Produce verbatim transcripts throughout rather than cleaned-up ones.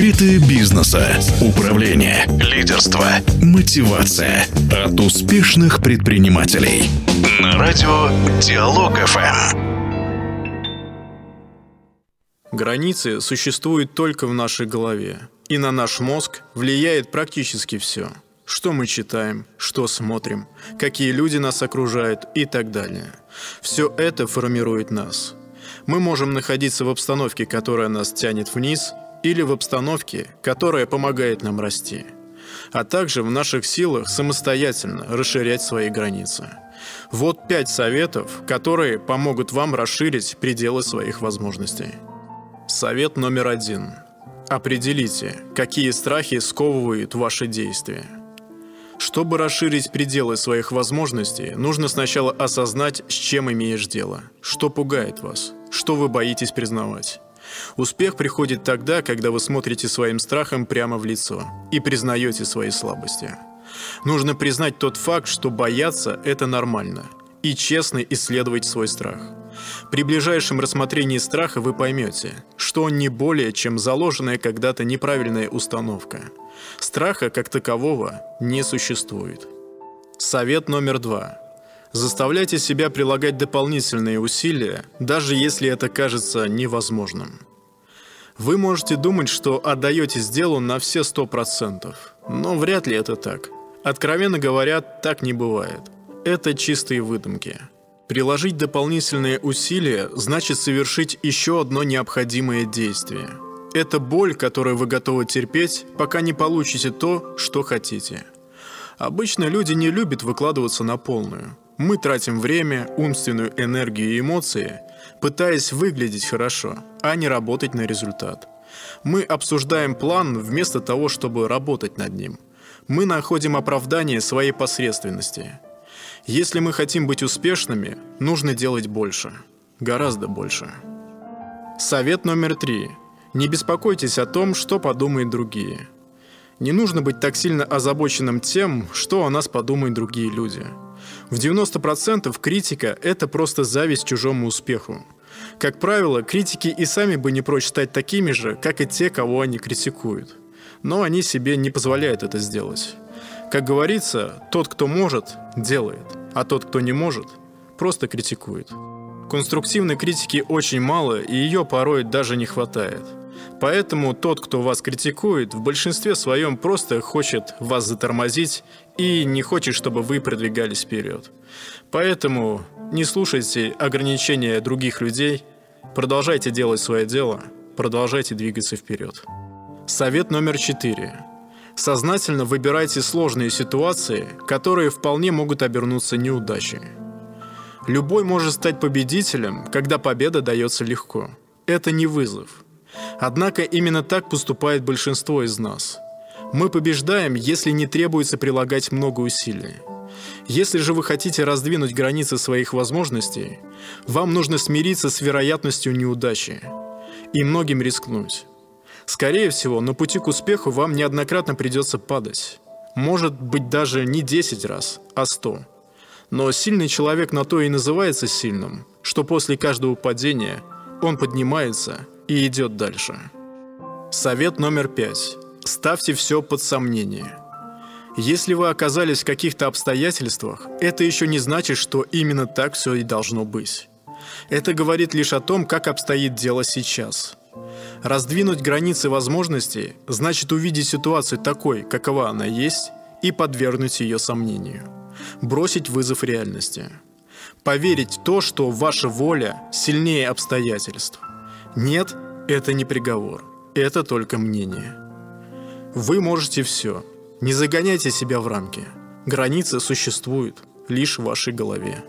Секреты бизнеса, управления, лидерства, мотивация от успешных предпринимателей. На радио Диалог эф эм. Границы существуют только в нашей голове. И на наш мозг влияет практически все. Что мы читаем, что смотрим, какие люди нас окружают и так далее. Все это формирует нас. Мы можем находиться в обстановке, которая нас тянет вниз, или в обстановке, которая помогает нам расти. А также в наших силах самостоятельно расширять свои границы. Вот пять советов, которые помогут вам расширить пределы своих возможностей. Совет номер один. Определите, какие страхи сковывают ваши действия. Чтобы расширить пределы своих возможностей, нужно сначала осознать, с чем имеешь дело, что пугает вас, что вы боитесь признавать. Успех приходит тогда, когда вы смотрите своим страхом прямо в лицо и признаете свои слабости. Нужно признать тот факт, что бояться – это нормально, и честно исследовать свой страх. При ближайшем рассмотрении страха вы поймете, что он не более, чем заложенная когда-то неправильная установка. Страха как такового не существует. Совет номер два. Заставляйте себя прилагать дополнительные усилия, даже если это кажется невозможным. Вы можете думать, что отдаетесь делу на все сто процентов, но вряд ли это так. Откровенно говоря, так не бывает. Это чистые выдумки. Приложить дополнительные усилия значит совершить еще одно необходимое действие. Это боль, которую вы готовы терпеть, пока не получите то, что хотите. Обычно люди не любят выкладываться на полную. Мы тратим время, умственную энергию и эмоции, пытаясь выглядеть хорошо, а не работать на результат. Мы обсуждаем план вместо того, чтобы работать над ним. Мы находим оправдание своей посредственности. Если мы хотим быть успешными, нужно делать больше. Гораздо больше. Совет номер три. Не беспокойтесь о том, что подумают другие. Не нужно быть так сильно озабоченным тем, что о нас подумают другие люди. В девяносто процентов критика – это просто зависть к чужому успеху. Как правило, критики и сами бы не прочь стать такими же, как и те, кого они критикуют. Но они себе не позволяют это сделать. Как говорится, тот, кто может, делает, а тот, кто не может, просто критикует. Конструктивной критики очень мало, и ее порой даже не хватает. Поэтому тот, кто вас критикует, в большинстве своем просто хочет вас затормозить и не хочет, чтобы вы продвигались вперед. Поэтому не слушайте ограничения других людей, продолжайте делать свое дело, продолжайте двигаться вперед. Совет номер четыре. Сознательно выбирайте сложные ситуации, которые вполне могут обернуться неудачей. Любой может стать победителем, когда победа дается легко. Это не вызов. Однако именно так поступает большинство из нас. Мы побеждаем, если не требуется прилагать много усилий. Если же вы хотите раздвинуть границы своих возможностей, вам нужно смириться с вероятностью неудачи и многим рискнуть. Скорее всего, на пути к успеху вам неоднократно придется падать. Может быть, даже не десять раз, а сто. Но сильный человек на то и называется сильным, что после каждого падения он поднимается и идет дальше. Совет номер пять. Ставьте все под сомнение. Если вы оказались в каких-то обстоятельствах, это еще не значит, что именно так все и должно быть. Это говорит лишь о том, как обстоит дело сейчас. Раздвинуть границы возможностей значит увидеть ситуацию такой, какова она есть, и подвергнуть ее сомнению. Бросить вызов реальности. Поверить в то, что ваша воля сильнее обстоятельств. Нет, это не приговор. Это только мнение. Вы можете все. Не загоняйте себя в рамки. Границы существуют лишь в вашей голове.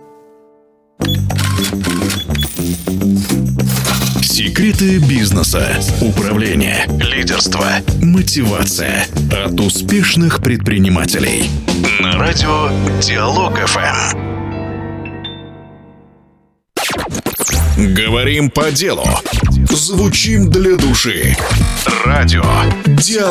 Секреты бизнеса, управления, лидерства, мотивация от успешных предпринимателей. На радио Диалог эф эм. Говорим по делу. Звучим для души. Радио Диалог.